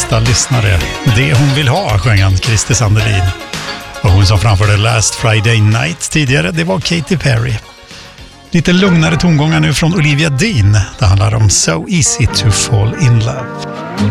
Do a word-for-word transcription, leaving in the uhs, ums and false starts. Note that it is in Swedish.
bästa lyssnare. Det hon vill ha, sjöng han, Christer Sandelin. Och hon som framförde Last Friday Night tidigare, det var Katy Perry. Lite lugnare tongångar nu från Olivia Dean. Det handlar om So Easy to Fall in Love.